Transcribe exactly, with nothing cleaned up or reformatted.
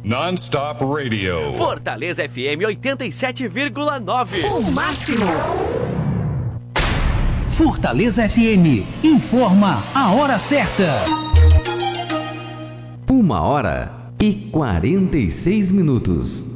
Non-stop radio. Fortaleza F M oitenta e sete vírgula nove. O máximo. Fortaleza F M informa a hora certa. Uma hora e quarenta e seis minutos.